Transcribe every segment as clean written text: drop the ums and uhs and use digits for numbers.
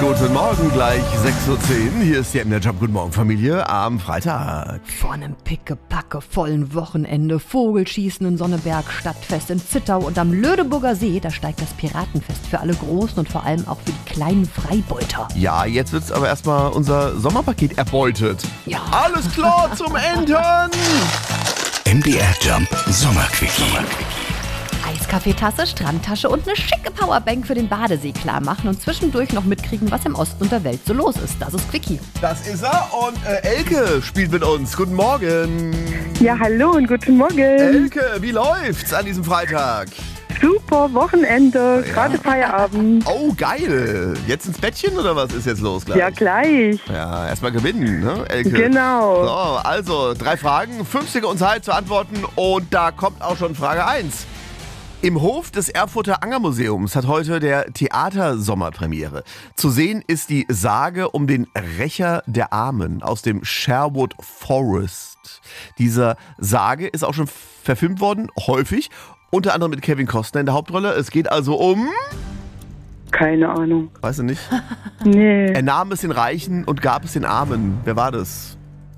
Guten Morgen, gleich 6:10 Uhr. Hier ist der MDR Jump. Guten Morgen, Familie, am Freitag. Vor einem pickepacke vollen Wochenende, Vogelschießen in Sonneberg, Stadtfest in Zittau und am Lödeburger See, da steigt das Piratenfest für alle Großen und vor allem auch für die kleinen Freibeuter. Ja, jetzt wird's aber erstmal unser Sommerpaket erbeutet. Ja. Alles klar zum Enten! MDR Jump Sommerquickie. Eiskaffeetasse, Strandtasche und eine schicke Powerbank für den Badesee klar machen und zwischendurch noch mitkriegen, was im Osten und der Welt so los ist. Das ist Quickie. Das ist er und Elke spielt mit uns. Guten Morgen. Ja, hallo und guten Morgen. Elke, wie läuft's an diesem Freitag? Super, Wochenende, gerade Feierabend. Oh, geil. Jetzt ins Bettchen oder was ist jetzt los gleich? Ja, gleich. Ja, erstmal gewinnen, ne, Elke? Genau. So, also 3 Fragen, 5 Sekunden Zeit zu antworten und da kommt auch schon Frage 1. Im Hof des Erfurter Angermuseums hat heute der Theatersommerpremiere. Zu sehen ist die Sage um den Rächer der Armen aus dem Sherwood Forest. Diese Sage ist auch schon verfilmt worden, häufig, unter anderem mit Kevin Costner in der Hauptrolle. Es geht also um... Keine Ahnung. Weißt du nicht? Nee. Er nahm es den Reichen und gab es den Armen. Wer war das?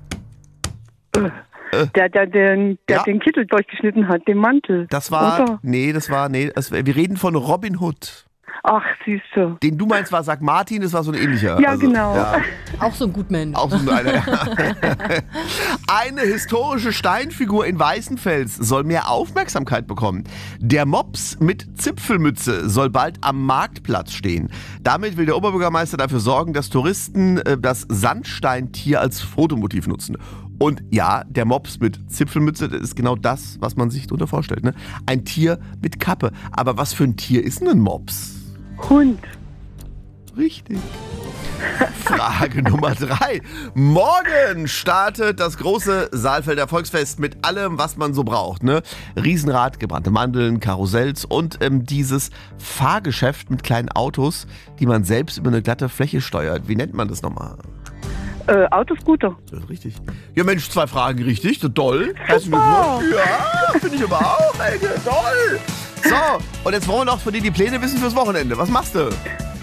Der den Kittel durchgeschnitten hat, den Mantel. Das war... Oder? Wir reden von Robin Hood. Ach, siehst du. Den du meinst war St. Martin, das war so ein ähnlicher. Ja, genau. Ja. Auch so ein Gutmensch. Auch so eine. Eine historische Steinfigur in Weißenfels soll mehr Aufmerksamkeit bekommen. Der Mops mit Zipfelmütze soll bald am Marktplatz stehen. Damit will der Oberbürgermeister dafür sorgen, dass Touristen das Sandsteintier als Fotomotiv nutzen. Und ja, der Mops mit Zipfelmütze, das ist genau das, was man sich darunter vorstellt. Ne? Ein Tier mit Kappe. Aber was für ein Tier ist denn ein Mops? Hund. Richtig. Frage Nummer 3. Morgen startet das große Saalfelder Volksfest mit allem, was man so braucht. Ne? Riesenrad, gebrannte Mandeln, Karussells und dieses Fahrgeschäft mit kleinen Autos, die man selbst über eine glatte Fläche steuert. Wie nennt man das nochmal? Autoscooter. Das ist richtig. Ja Mensch, 2 Fragen richtig. Toll. Herzlichen Glückwunsch. Ja, finde ich aber auch. Elke, toll. So, und jetzt wollen wir noch von dir die Pläne wissen fürs Wochenende. Was machst du?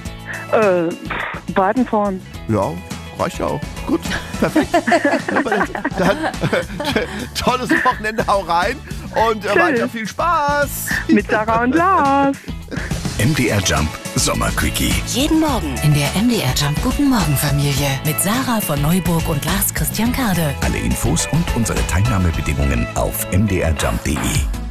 Baden fahren. Ja, reicht ja auch. Gut, perfekt. Dann tolles Wochenende, hau rein und weiter viel Spaß. Mit Sarah und Lars. MDR Jump Sommerquickie. Jeden Morgen in der MDR Jump Guten Morgen Familie mit Sarah von Neuburg und Lars Christian Kade. Alle Infos und unsere Teilnahmebedingungen auf mdrjump.de.